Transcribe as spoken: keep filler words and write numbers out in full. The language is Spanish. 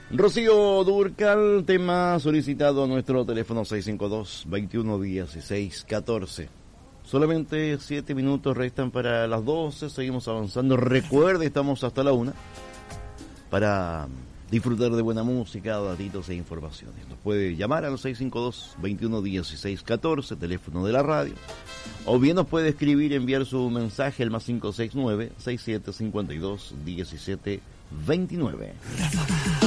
Rocío Dúrcal, tema solicitado a nuestro teléfono seis cinco dos, veintiuno dieciséis catorce. Solamente siete minutos restan para las doce, seguimos avanzando. Recuerde, estamos hasta la una para disfrutar de buena música, datitos e informaciones. Nos puede llamar al seis cinco dos, veintiuno dieciséis catorce, teléfono de la radio. O bien nos puede escribir, enviar su mensaje al más cinco seis nueve, seis siete cinco dos, diecisiete veintinueve.